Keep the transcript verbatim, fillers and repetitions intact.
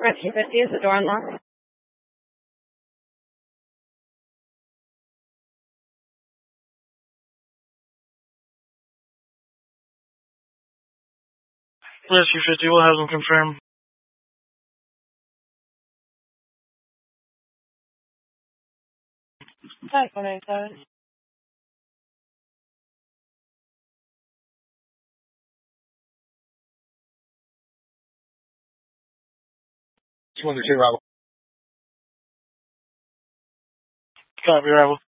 Rescue fifty, is the door unlocked? Rescue fifty, we'll have them confirm. five one eight seven. two one two, Robert. Copy, Rebel.